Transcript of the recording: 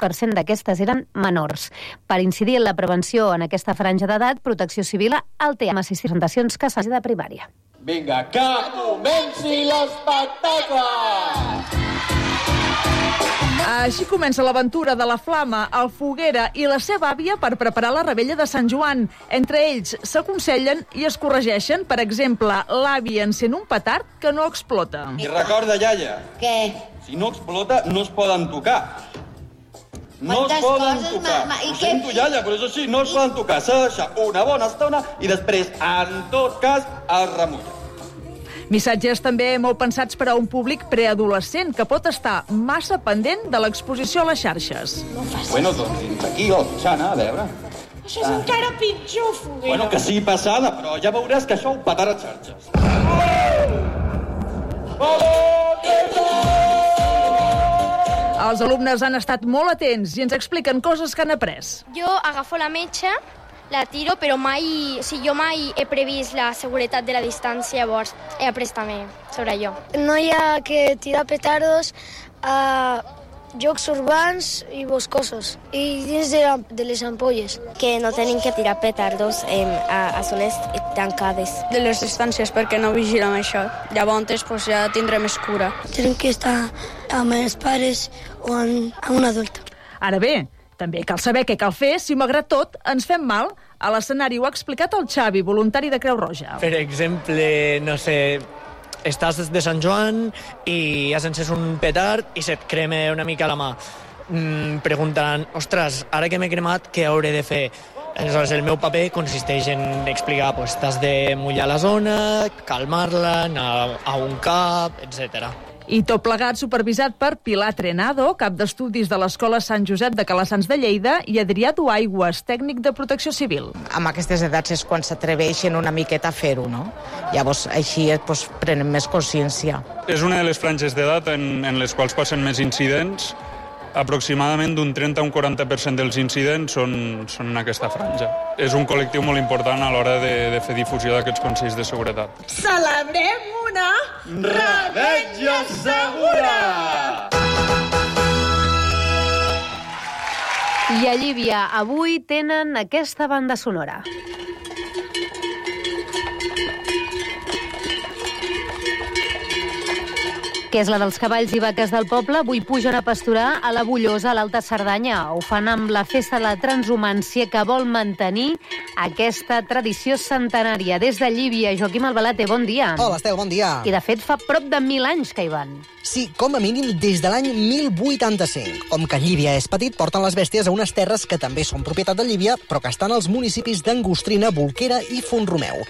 20% d'aquestes eren menors. Per incidir en la prevenció en aquesta franja d'edat, Protecció Civil altea amb assistentacions que s'hagi de primària. Vinga, que comenci l'espectacle! Així comença l'aventura de la Flama, el Foguera i la seva àvia per preparar la revetlla de Sant Joan. Entre ells s'aconsellen i es corregeixen. Per exemple, l'àvia encén un petard que no explota. I recorda, iaia, Què? si no explota, no es poden tocar. No es poden tocar. Ho sento, iaia, però és així, no es poden tocar. S'ha de deixar una bona estona i després, en tot cas, es remulla. Missatges també molt pensats per a un públic preadolescent que pot estar massa pendent de l'exposició a les xarxes. Bueno, doncs fins aquí la mitjana, a veure. Això és encara pitjor, Foguera. Bueno, que sí, passada, però ja veuràs que això ho petarà a xarxes. Els alumnes han estat molt atents i ens expliquen coses que han après. Jo agafo la metxa, la tiro, però mai he previst la seguretat de la distància, llavors he après també sobre allò. No hi ha que tirar petardos a jocs urbans i boscosos i dins de les ampolles. Que no tenim que tirar petardos a zones tancades. De les distàncies, perquè no vigilem això. Llavors pues, ja tindrem més cura. Tenim que estar amb els pares o amb un adult. Ara bé, també cal saber què cal fer si, malgrat tot, ens fem mal. A l'escenari ho ha explicat el Xavi, voluntari de Creu Roja. Per exemple, no sé, estàs de Sant Joan i has encès un petard i se't crema una mica la mà. Preguntant, ostres, ara que m'he cremat, què hauré de fer? Aleshores, el meu paper consisteix en explicar, pues, t'has de mullar la zona, calmar-la, anar a un cap, etc. I tot plegat supervisat per Pilar Trenado, cap d'estudis de l'Escola Sant Josep de Calassans de Lleida, i Adrià Duaigües, tècnic de Protecció Civil. Amb aquestes edats és quan s'atreveixen una miqueta a fer-ho, no? Llavors, així doncs, prenen més consciència. És una de les franges d'edat en les quals passen més incidents. Aproximadament d'un 30 a un 40% dels incidents són en aquesta franja. És un col·lectiu molt important a l'hora de fer difusió d'aquests consells de seguretat. Celebrem una revetlla segura! I a Llívia avui tenen aquesta banda sonora. Que és la dels cavalls i vaques del poble. Avui pugen a pasturar a la Bullosa, a l'Alta Cerdanya. Ho fan amb la festa de la transhumància que vol mantenir aquesta tradició centenària. Des de Llívia, Joaquim Albalate, bon dia. Hola, Esteu, bon dia. I de fet fa prop de 1.000 anys que hi van. Sí, com a mínim des de l'any 1085. Com que Llívia és petit, porten les bèsties a unes terres que també són propietat de Llívia, però que estan als municipis d'Angostrina, Bolquera i Font-romeu.